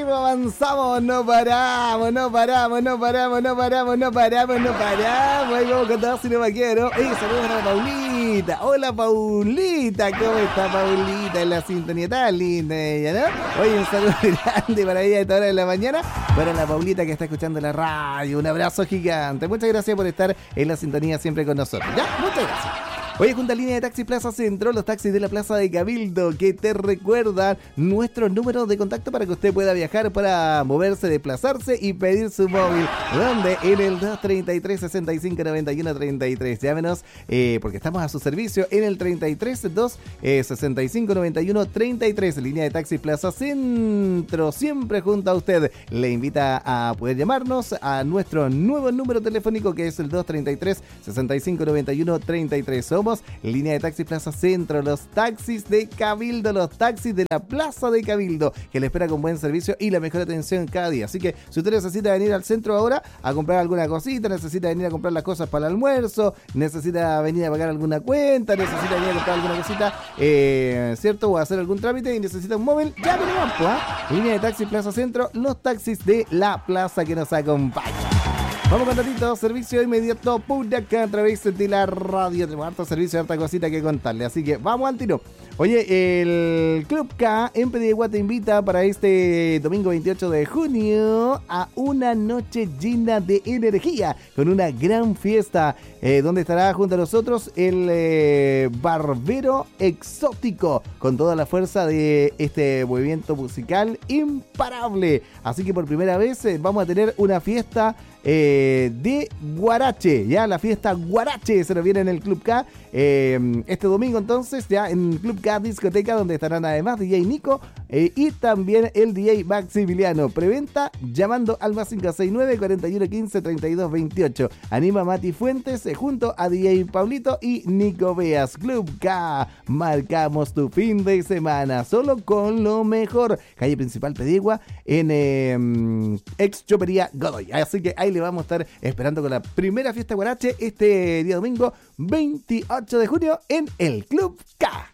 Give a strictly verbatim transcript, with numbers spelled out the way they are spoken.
seguimos, avanzamos, no paramos, no paramos, no paramos, no paramos, no paramos, no paramos. Ahí vamos con todo, si no me quiero. Ey, saludos a Paulita. Hola, Paulita, ¿cómo está Paulita? En la sintonía tan linda ella, ¿no? Oye, un saludo grande para ella a esta hora de la mañana. Para la Paulita que está escuchando la radio, un abrazo gigante. Muchas gracias por estar en la sintonía siempre con nosotros. ¿Ya? Muchas gracias. Oye, junto a línea de Taxi Plaza Centro, los taxis de la Plaza de Cabildo, que te recuerdan nuestros números de contacto para que usted pueda viajar, para moverse, desplazarse y pedir su móvil. ¿Dónde? En el dos treinta y tres, sesenta y cinco, noventa y uno, treinta y tres. Llámenos, eh, porque estamos a su servicio en el treinta y tres, dos, eh, sesenta y cinco, noventa y uno, treinta y tres. Línea de Taxi Plaza Centro, siempre junto a usted. Le invita a poder llamarnos a nuestro nuevo número telefónico, que es el dos treinta y tres, sesenta y cinco, noventa y uno, treinta y tres. Línea de Taxi Plaza Centro, los taxis de Cabildo, los taxis de la Plaza de Cabildo, que le espera con buen servicio y la mejor atención cada día. Así que si usted necesita venir al centro ahora a comprar alguna cosita, necesita venir a comprar las cosas para el almuerzo, necesita venir a pagar alguna cuenta, necesita venir a comprar alguna cosita, eh, ¿cierto? O hacer algún trámite y necesita un móvil, ya tenemos, pues, ¿eh? Línea de Taxi Plaza Centro, los taxis de la plaza que nos acompañan. Vamos con ratito, servicio inmediato por acá a través de la radio. Tenemos harto servicio, harta cosita que contarle, así que vamos al tiro. Oye, el Club K en Pediagua te invita para este domingo veintiocho de junio a una noche llena de energía, con una gran fiesta, eh, donde estará junto a nosotros el eh, Barbero Exótico, con toda la fuerza de este movimiento musical imparable. Así que por primera vez eh, vamos a tener una fiesta Eh, de Guarache, ya la fiesta Guarache se nos viene en el Club K eh, este domingo, entonces ya en Club K Discoteca, donde estarán además D J Nico eh, y también el D J Maximiliano. Preventa llamando al más cinco seis nueve, cuarenta y uno, quince, treinta y dos, veintiocho. Anima Mati Fuentes eh, junto a D J Pablito y Nico Beas. Club K, marcamos tu fin de semana solo con lo mejor. Calle Principal Pedigua en eh, ex Chopería Godoy. Así que ahí le vamos a estar esperando con la primera fiesta Guarache este día domingo veintiocho de junio en el Club K.